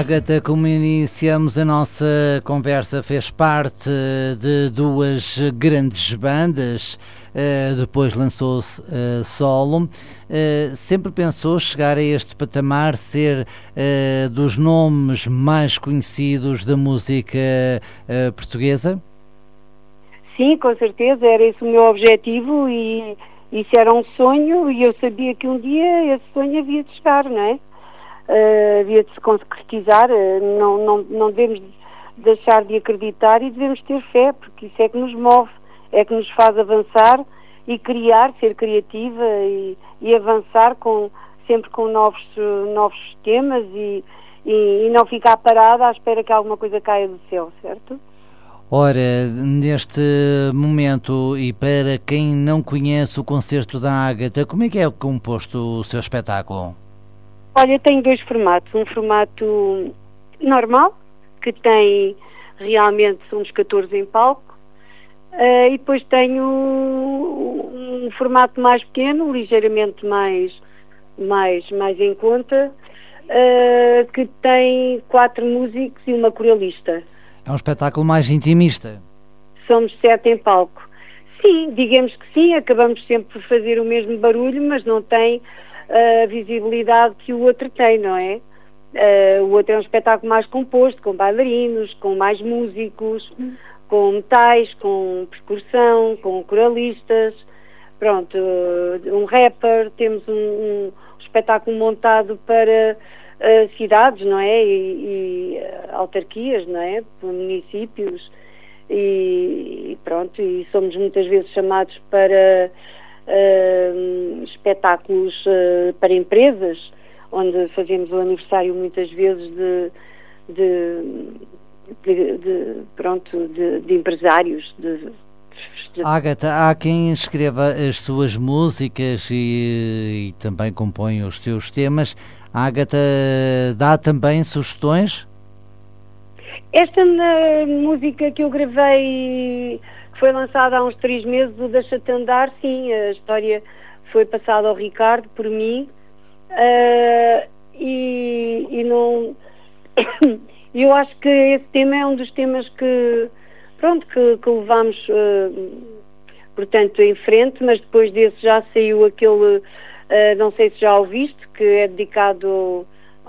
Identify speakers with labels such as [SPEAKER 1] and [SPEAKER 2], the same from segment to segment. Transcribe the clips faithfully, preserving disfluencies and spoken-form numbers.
[SPEAKER 1] Ágata, como iniciamos a nossa conversa, fez parte de duas grandes bandas, uh, depois lançou-se uh, solo. Uh, sempre pensou chegar a este patamar, ser uh, dos nomes mais conhecidos da música uh, portuguesa?
[SPEAKER 2] Sim, com certeza, era esse o meu objetivo e isso era um sonho e eu sabia que um dia esse sonho havia de chegar, não é? Uh, havia de se concretizar, uh, não, não, não devemos deixar de acreditar e devemos ter fé, porque isso é que nos move, é que nos faz avançar e criar, ser criativa e, e avançar com, sempre com novos, novos temas e, e, e não ficar parada à espera que alguma coisa caia do céu, certo?
[SPEAKER 1] Ora, neste momento, e para quem não conhece o concerto da Ágata, como é que é composto o seu espetáculo?
[SPEAKER 2] Olha, tenho dois formatos. Um formato normal, que tem realmente, somos catorze em palco, uh, e depois tenho um, um formato mais pequeno, ligeiramente mais, mais, mais em conta, uh, que tem quatro músicos e uma coralista.
[SPEAKER 1] É um espetáculo mais intimista.
[SPEAKER 2] Somos sete em palco. Sim, digamos que sim, acabamos sempre por fazer o mesmo barulho, mas não tem a visibilidade que o outro tem, não é? Uh, o outro é um espetáculo mais composto, com bailarinos, com mais músicos, com metais, com percussão, com coralistas, pronto, uh, um rapper, temos um, um espetáculo montado para uh, cidades, não é? E, e uh, autarquias, não é? Por municípios e, e pronto, e somos muitas vezes chamados para Uh, espetáculos uh, para empresas, onde fazemos o aniversário muitas vezes de, de, de, de pronto, de, de empresários. De, de...
[SPEAKER 1] Ágata, há quem escreva as suas músicas e, e também compõe os seus temas. A Ágata dá também sugestões?
[SPEAKER 2] Esta uh, música que eu gravei, foi lançada há uns três meses, o Deixa-te Andar, sim, a história foi passada ao Ricardo por mim, uh, e, e não eu acho que esse tema é um dos temas que pronto, que, que levamos uh, portanto em frente, mas depois desse já saiu aquele, uh, não sei se já ouviste, que é dedicado uh,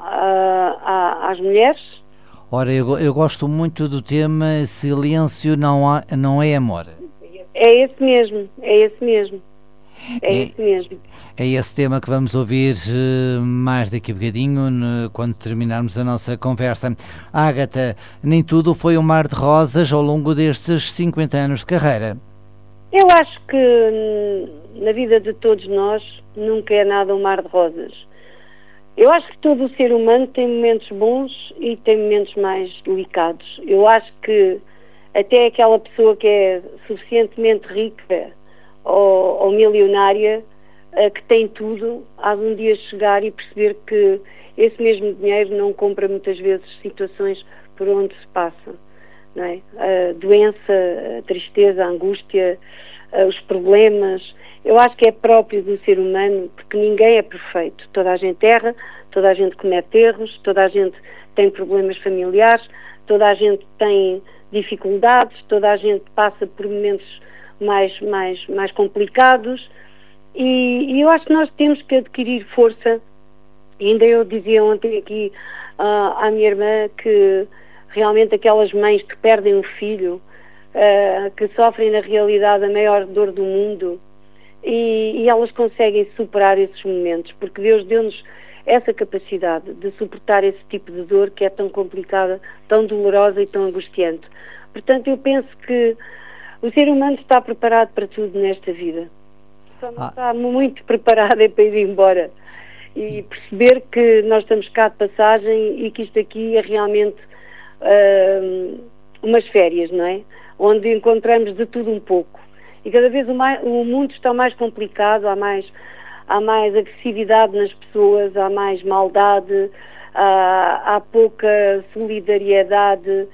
[SPEAKER 2] a, às mulheres.
[SPEAKER 1] Ora, eu, eu gosto muito do tema Silêncio não, há, não é amor.
[SPEAKER 2] É esse mesmo, é esse mesmo. É, é esse mesmo.
[SPEAKER 1] É esse tema que vamos ouvir uh, mais daqui a bocadinho, no, quando terminarmos a nossa conversa. Ágata, nem tudo foi um mar de rosas ao longo destes cinquenta anos de carreira.
[SPEAKER 2] Eu acho que na vida de todos nós nunca é nada um mar de rosas. Eu acho que todo o ser humano tem momentos bons e tem momentos mais delicados. Eu acho que até aquela pessoa que é suficientemente rica ou, ou milionária, uh, que tem tudo, há de um dia chegar e perceber que esse mesmo dinheiro não compra muitas vezes situações por onde se passa, não é? A doença, a tristeza, a angústia, uh, os problemas. Eu acho que é próprio do ser humano, porque ninguém é perfeito. Toda a gente erra, toda a gente comete erros, toda a gente tem problemas familiares, toda a gente tem dificuldades, toda a gente passa por momentos mais, mais, mais complicados e, e eu acho que nós temos que adquirir força. E ainda eu dizia ontem aqui uh, à minha irmã que realmente aquelas mães que perdem um filho, uh, que sofrem na realidade a maior dor do mundo, E, e elas conseguem superar esses momentos, porque Deus deu-nos essa capacidade de suportar esse tipo de dor que é tão complicada, tão dolorosa e tão angustiante. Portanto, eu penso que o ser humano está preparado para tudo nesta vida. Só não ah. está muito preparado é para ir embora e perceber que nós estamos cá de passagem e que isto aqui é realmente uh, umas férias, não é? Onde encontramos de tudo um pouco. E cada vez o, mais, o mundo está mais complicado, há mais, há mais agressividade nas pessoas, há mais maldade, há, há pouca solidariedade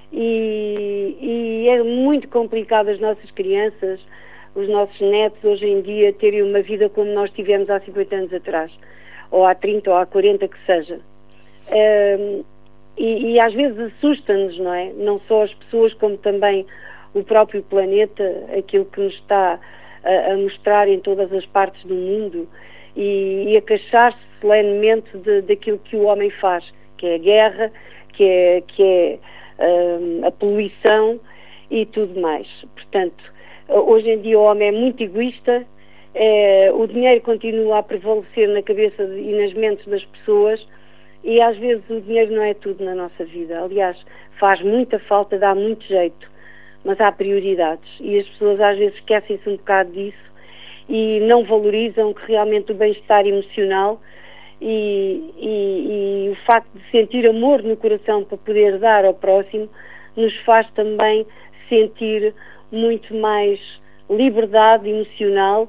[SPEAKER 2] e, e é muito complicado as nossas crianças, os nossos netos hoje em dia terem uma vida como nós tivemos há cinquenta anos atrás, ou há trinta ou há quarenta que seja. Um, e, e às vezes assusta-nos, não é? Não só as pessoas, como também o próprio planeta, aquilo que nos está a, a mostrar em todas as partes do mundo, e, e a queixar-se solenemente de, daquilo que o homem faz, que é a guerra, que é, que é um, a poluição e tudo mais. Portanto, hoje em dia o homem é muito egoísta, é, o dinheiro continua a prevalecer na cabeça de, e nas mentes das pessoas, e às vezes o dinheiro não é tudo na nossa vida. Aliás, faz muita falta, dá muito jeito, mas há prioridades, e as pessoas às vezes esquecem-se um bocado disso e não valorizam que realmente o bem-estar emocional e, e, e o facto de sentir amor no coração para poder dar ao próximo nos faz também sentir muito mais liberdade emocional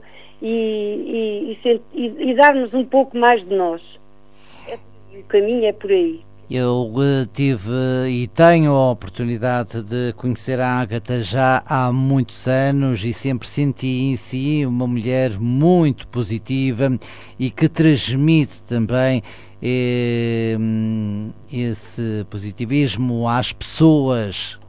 [SPEAKER 2] e, e, e, e darmos um pouco mais de nós. O caminho é por aí.
[SPEAKER 1] Eu uh, tive uh, e tenho a oportunidade de conhecer a Ágata já há muitos anos e sempre senti em si uma mulher muito positiva e que transmite também eh, esse positivismo às pessoas.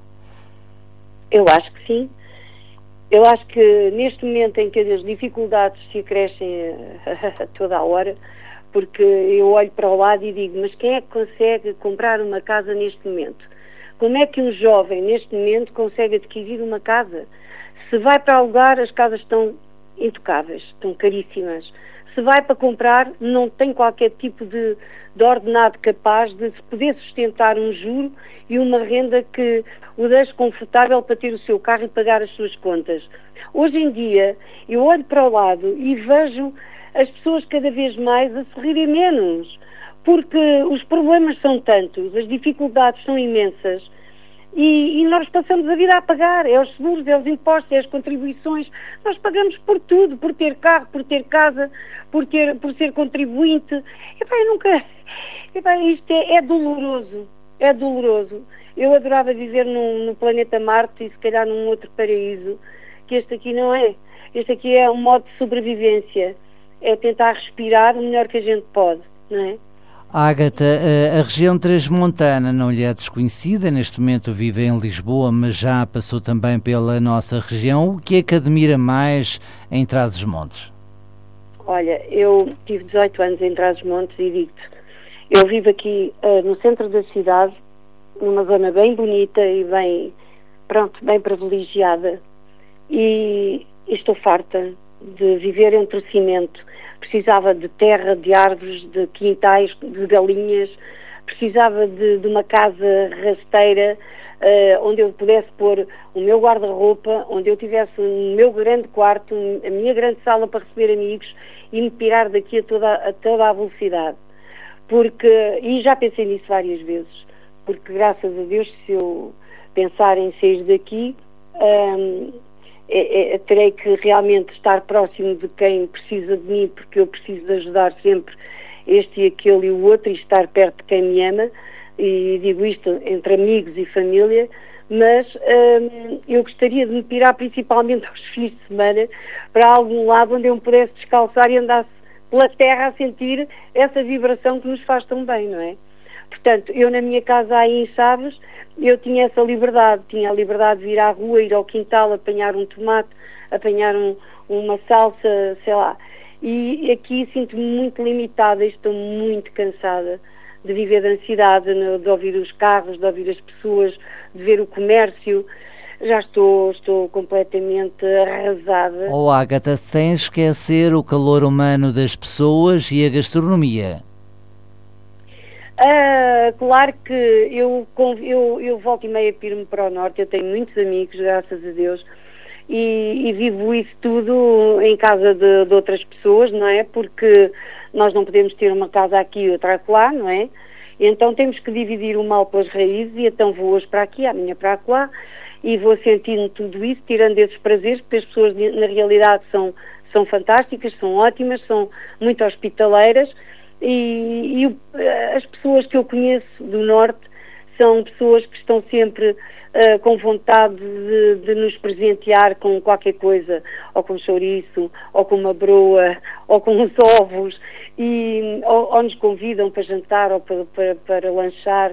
[SPEAKER 2] Eu acho que sim. Eu acho que neste momento em que as dificuldades se acrescem a toda a hora, porque eu olho para o lado e digo, mas quem é que consegue comprar uma casa neste momento? Como é que um jovem neste momento consegue adquirir uma casa? Se vai para alugar, as casas estão intocáveis, estão caríssimas. Se vai para comprar, não tem qualquer tipo de, de ordenado capaz de poder sustentar um juro e uma renda que o deixe confortável para ter o seu carro e pagar as suas contas. Hoje em dia, eu olho para o lado e vejo as pessoas cada vez mais a sorrirem menos, porque os problemas são tantos, as dificuldades são imensas e, e nós passamos a vida a pagar, é os seguros, é os impostos, é as contribuições, nós pagamos por tudo, por ter carro, por ter casa, por, ter, por ser contribuinte. E bem, nunca, e bem, isto é, é doloroso, é doloroso. Eu adorava viver num, no planeta Marte e se calhar num outro paraíso, que este aqui não é. Este aqui é um modo de sobrevivência. É tentar respirar o melhor que a gente pode, não é?
[SPEAKER 1] Ágata, a região transmontana não lhe é desconhecida, neste momento vive em Lisboa, mas já passou também pela nossa região. O que é que admira mais em Trás-os-Montes?
[SPEAKER 2] Olha, eu tive dezoito anos em Trás-os-Montes e digo-te, eu vivo aqui uh, no centro da cidade, numa zona bem bonita e bem, pronto, bem privilegiada, e, e estou farta de viver entre o cimento. Precisava de terra, de árvores, de quintais, de galinhas, precisava de, de uma casa rasteira uh, onde eu pudesse pôr o meu guarda-roupa, onde eu tivesse o meu grande quarto, a minha grande sala para receber amigos e me pirar daqui a toda a, toda a velocidade. Porque, e já pensei nisso várias vezes, porque graças a Deus, se eu pensar em sair daqui, um, É, é, terei que realmente estar próximo de quem precisa de mim, porque eu preciso de ajudar sempre este e aquele e o outro, e estar perto de quem me ama, e digo isto entre amigos e família, mas hum, eu gostaria de me pirar principalmente aos fins de semana para algum lado onde eu me pudesse descalçar e andasse pela terra a sentir essa vibração que nos faz tão bem, não é? Portanto, eu na minha casa aí em Chaves, eu tinha essa liberdade, tinha a liberdade de vir à rua, ir ao quintal, apanhar um tomate, apanhar um, uma salsa, sei lá. E aqui sinto-me muito limitada e estou muito cansada de viver da ansiedade, de ouvir os carros, de ouvir as pessoas, de ver o comércio. Já estou, estou completamente arrasada.
[SPEAKER 1] Oh, Ágata, sem esquecer o calor humano das pessoas e a gastronomia.
[SPEAKER 2] Ah, claro que eu, eu, eu volto e meia piro-me para o norte, eu tenho muitos amigos, graças a Deus, e, e vivo isso tudo em casa de, de outras pessoas, não é? Porque nós não podemos ter uma casa aqui e outra acolá, não é? E então temos que dividir o mal pelas raízes, e então vou hoje para aqui, amanhã para acolá, e vou sentindo tudo isso, tirando esses prazeres, porque as pessoas na realidade são, são fantásticas, são ótimas, são muito hospitaleiras. E, e as pessoas que eu conheço do Norte são pessoas que estão sempre uh, com vontade de, de nos presentear com qualquer coisa, ou com chouriço, ou com uma broa, ou com uns ovos, e, ou, ou nos convidam para jantar ou para, para, para lanchar.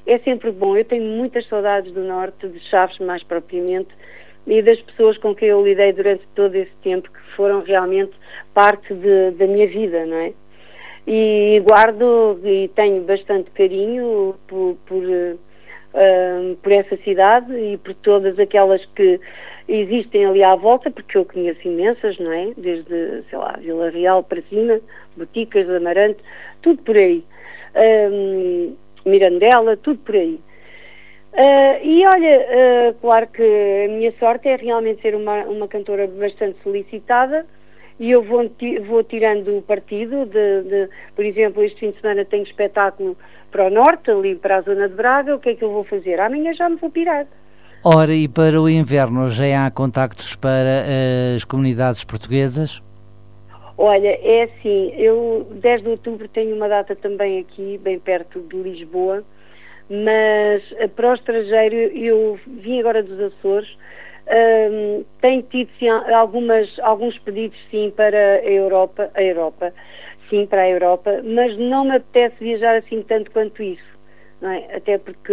[SPEAKER 2] é sempre bom. Eu tenho muitas saudades do Norte, de Chaves mais propriamente, e das pessoas com quem eu lidei durante todo esse tempo, que foram realmente parte de, da minha vida, não é? E guardo e tenho bastante carinho por, por, uh, por essa cidade e por todas aquelas que existem ali à volta, porque eu conheço imensas, não é? Desde, sei lá, Vila Real para cima, Boticas de Amarante, tudo por aí. Um, Mirandela, tudo por aí. Uh, e olha, uh, claro que a minha sorte é realmente ser uma, uma cantora bastante solicitada, e eu vou, vou tirando o partido de, de, por exemplo, este fim de semana tenho espetáculo para o Norte, ali para a zona de Braga. O que é que eu vou fazer? Amanhã já me vou pirar.
[SPEAKER 1] Ora, e para o inverno já há contactos para as comunidades portuguesas?
[SPEAKER 2] Olha, é assim, eu dez de outubro tenho uma data também aqui, bem perto de Lisboa, mas para o estrangeiro eu vim agora dos Açores, um, tenho tido sim, algumas, alguns pedidos sim para a Europa, a Europa, sim para a Europa, mas não me apetece viajar assim tanto quanto isso, não é? Até porque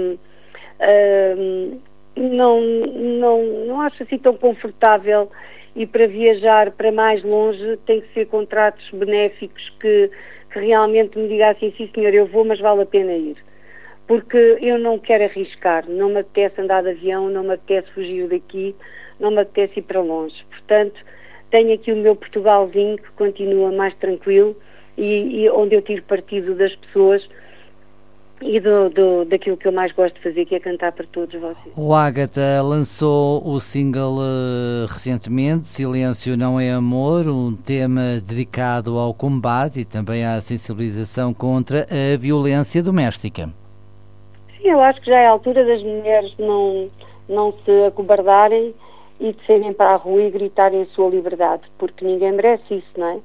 [SPEAKER 2] um, não, não, não acho assim tão confortável. E para viajar para mais longe tem que ser contratos benéficos que, que realmente me digam assim, sim senhor, eu vou, mas vale a pena ir. Porque eu não quero arriscar, não me apetece andar de avião, não me apetece fugir daqui, não me apetece ir para longe. Portanto, tenho aqui o meu Portugalzinho que continua mais tranquilo e, e onde eu tiro partido das pessoas e do, do, daquilo que eu mais gosto de fazer, que é cantar para todos vocês.
[SPEAKER 1] O Ágata lançou o single uh, recentemente, Silêncio Não É Amor, um tema dedicado ao combate e também à sensibilização contra a violência doméstica.
[SPEAKER 2] Sim, eu acho que já é a altura das mulheres não, não se acobardarem e de saírem para a rua e gritarem a sua liberdade, porque ninguém merece isso, não é?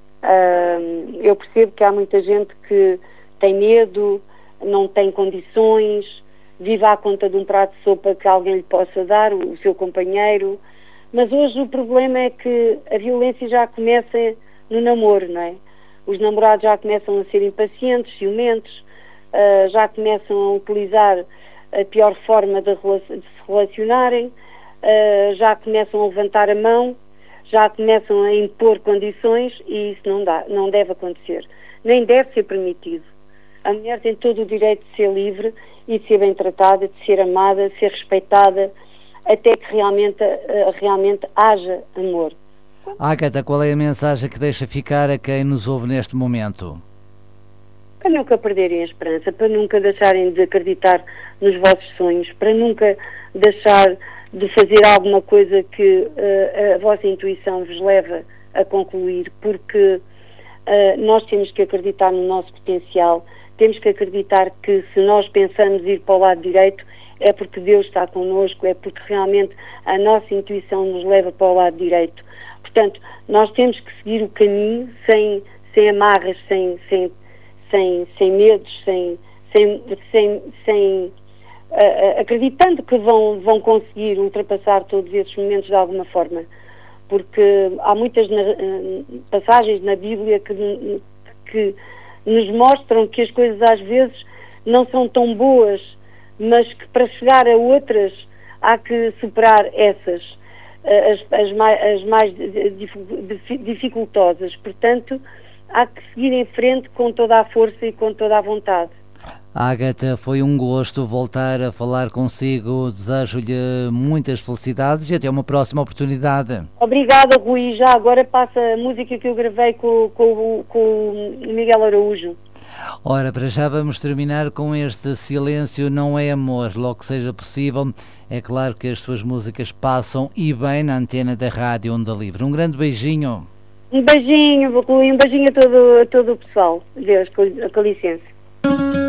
[SPEAKER 2] Uh, eu percebo que há muita gente que tem medo, não tem condições, vive à conta de um prato de sopa que alguém lhe possa dar, o seu companheiro, mas hoje o problema é que a violência já começa no namoro, não é? Os namorados já começam a ser impacientes, ciumentos, uh, já começam a utilizar a pior forma de, de se relacionarem, uh, já começam a levantar a mão, já começam a impor condições, e isso não dá, não deve acontecer, nem deve ser permitido. A mulher tem todo o direito de ser livre e de ser bem tratada, de ser amada, de ser respeitada, até que realmente, realmente haja amor.
[SPEAKER 1] Ágata, qual é a mensagem que deixa ficar a quem nos ouve neste momento?
[SPEAKER 2] Para nunca perderem a esperança, para nunca deixarem de acreditar nos vossos sonhos, para nunca deixar de fazer alguma coisa que uh, a vossa intuição vos leva a concluir, porque uh, nós temos que acreditar no nosso potencial. Temos que acreditar que se nós pensamos ir para o lado direito é porque Deus está connosco, é porque realmente a nossa intuição nos leva para o lado direito. Portanto, nós temos que seguir o caminho sem, sem amarras, sem, sem, sem, sem medos, sem, sem, sem, sem uh, acreditando que vão, vão conseguir ultrapassar todos esses momentos de alguma forma. Porque há muitas na, uh, passagens na Bíblia que... que nos mostram que as coisas às vezes não são tão boas, mas que para chegar a outras há que superar essas, as, as mais, as mais dificultosas. Portanto, há que seguir em frente com toda a força e com toda a vontade.
[SPEAKER 1] Ágata, foi um gosto voltar a falar consigo, desejo-lhe muitas felicidades e até uma próxima oportunidade.
[SPEAKER 2] Obrigada, Rui. Já agora passa a música que eu gravei com, com, com o Miguel Araújo.
[SPEAKER 1] Ora, para já vamos terminar com este Silêncio Não É Amor, logo que seja possível. É claro que as suas músicas passam e bem na antena da Rádio Onda Livre. Um grande beijinho.
[SPEAKER 2] Um beijinho, Rui, um beijinho a todo, a todo o pessoal. Deus, com, com licença.